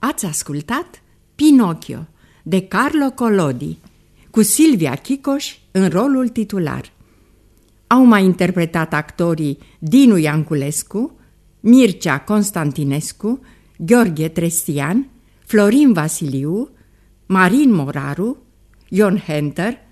Ați ascultat Pinocchio de Carlo Collodi, cu Silvia Chicoș în rolul titular. Au mai interpretat actorii Dinu Ianculescu, Mircea Constantinescu, Gheorghe Trestian, Florin Vasiliu, Marin Moraru, Ion Henter,